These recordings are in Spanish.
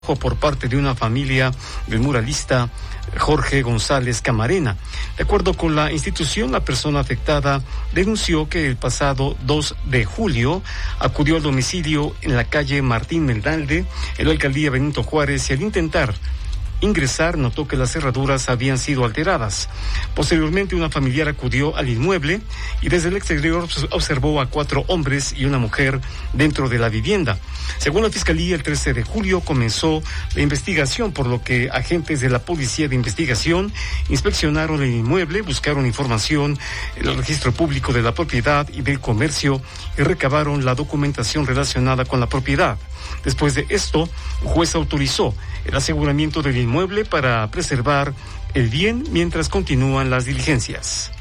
por parte de una familia del muralista Jorge González Camarena. De acuerdo con la institución, la persona afectada denunció que el pasado 2 de julio acudió al domicilio en la calle Martín Meldalde, en la alcaldía Benito Juárez, y al intentar ingresar notó que las cerraduras habían sido alteradas. Posteriormente, una familiar acudió al inmueble y desde el exterior observó a 4 hombres y una mujer dentro de la vivienda. Según la Fiscalía, el 13 de julio comenzó la investigación, por lo que agentes de la Policía de Investigación inspeccionaron el inmueble, buscaron información en el registro público de la propiedad y del comercio y recabaron la documentación relacionada con la propiedad. Después de esto, un juez autorizó el aseguramiento del inmueble para preservar el bien mientras continúan las diligencias.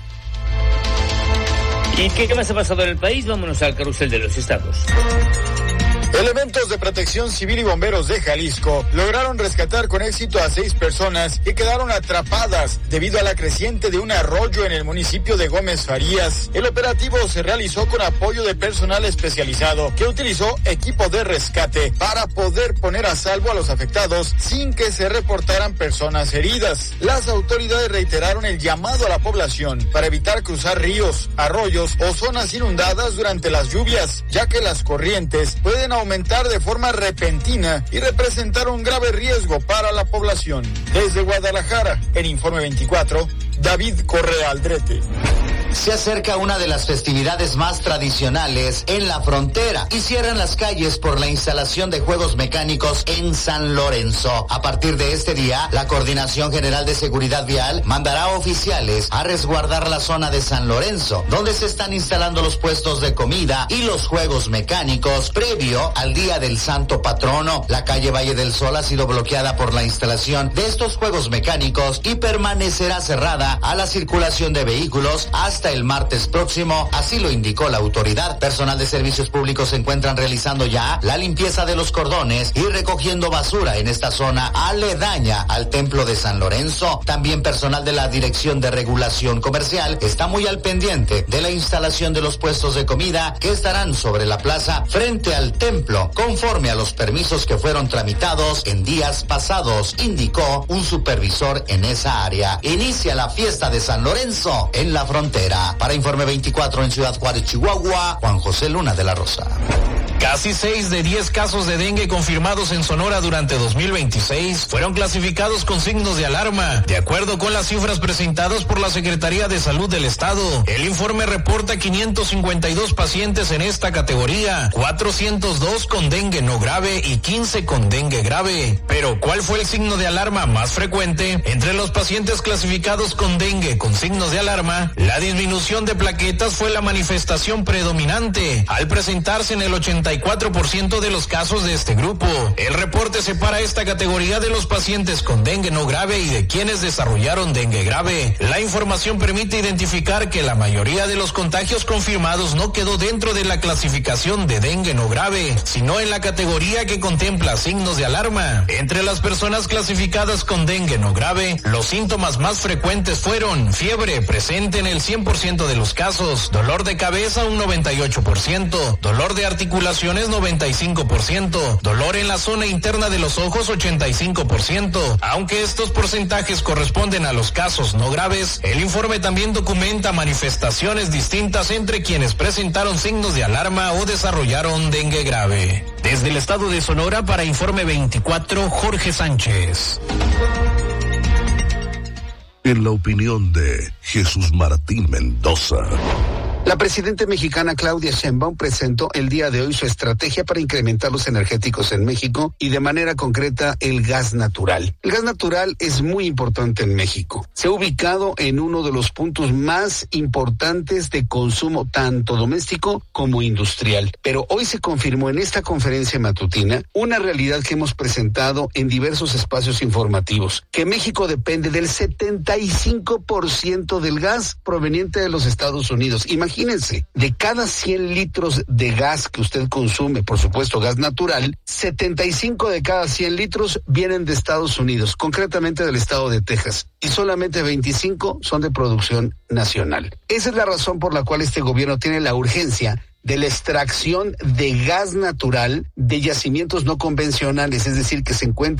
¿Y qué más ha pasado en el país? Vámonos al carrusel de los estados. Elementos de Protección Civil y bomberos de Jalisco lograron rescatar con éxito a 6 personas que quedaron atrapadas debido a la creciente de un arroyo en el municipio de Gómez Farías. El operativo se realizó con apoyo de personal especializado que utilizó equipo de rescate para poder poner a salvo a los afectados sin que se reportaran personas heridas. Las autoridades reiteraron el llamado a la población para evitar cruzar ríos, arroyos o zonas inundadas durante las lluvias, ya que las corrientes pueden aumentar de forma repentina y representar un grave riesgo para la población. Desde Guadalajara, en Informe 24, David Correa Aldrete. Se acerca una de las festividades más tradicionales en la frontera y cierran las calles por la instalación de juegos mecánicos en San Lorenzo. A partir de este día, la Coordinación General de Seguridad Vial mandará oficiales a resguardar la zona de San Lorenzo, donde se están instalando los puestos de comida y los juegos mecánicos previo al Día del Santo Patrono. La calle Valle del Sol ha sido bloqueada por la instalación de estos juegos mecánicos y permanecerá cerrada a la circulación de vehículos hasta el martes próximo, así lo indicó la autoridad. Personal de servicios públicos se encuentran realizando ya la limpieza de los cordones y recogiendo basura en esta zona aledaña al templo de San Lorenzo. También personal de la Dirección de Regulación Comercial está muy al pendiente de la instalación de los puestos de comida que estarán sobre la plaza frente al templo, conforme a los permisos que fueron tramitados en días pasados, indicó un supervisor en esa área. Inicia la fiesta de San Lorenzo en la frontera. Para Informe 24 en Ciudad Juárez, Chihuahua, Juan José Luna de la Rosa. Casi 6 de 10 casos de dengue confirmados en Sonora durante 2026 fueron clasificados con signos de alarma, de acuerdo con las cifras presentadas por la Secretaría de Salud del Estado. El informe reporta 552 pacientes en esta categoría, 402 con dengue no grave y 15 con dengue grave. Pero, ¿cuál fue el signo de alarma más frecuente? Entre los pacientes clasificados con dengue con signos de alarma, la disminución de plaquetas fue la manifestación predominante, al presentarse en el 84% de los casos de este grupo. El reporte separa esta categoría de los pacientes con dengue no grave y de quienes desarrollaron dengue grave. La información permite identificar que la mayoría de los contagios confirmados no quedó dentro de la clasificación de dengue no grave, sino en la categoría que contempla signos de alarma. Entre las personas clasificadas con dengue no grave, los síntomas más frecuentes fueron fiebre, presente en el 100% de los casos, dolor de cabeza un 98%, dolor de articulaciones 95%, dolor en la zona interna de los ojos 85%. Aunque estos porcentajes corresponden a los casos no graves, el informe también documenta manifestaciones distintas entre quienes presentaron signos de alarma o desarrollaron dengue grave. Desde el estado de Sonora, para Informe 24, Jorge Sánchez. En la opinión de Jesús Martín Mendoza. La presidenta mexicana Claudia Sheinbaum presentó el día de hoy su estrategia para incrementar los energéticos en México y de manera concreta el gas natural. El gas natural es muy importante en México. Se ha ubicado en uno de los puntos más importantes de consumo tanto doméstico como industrial. Pero hoy se confirmó en esta conferencia matutina una realidad que hemos presentado en diversos espacios informativos, que México depende del 75% del gas proveniente de los Estados Unidos. Imagínense, de cada 100 litros de gas que usted consume, por supuesto gas natural, 75 de cada 100 litros vienen de Estados Unidos, concretamente del estado de Texas, y solamente 25 son de producción nacional. Esa es la razón por la cual este gobierno tiene la urgencia de la extracción de gas natural de yacimientos no convencionales, es decir, que se encuentran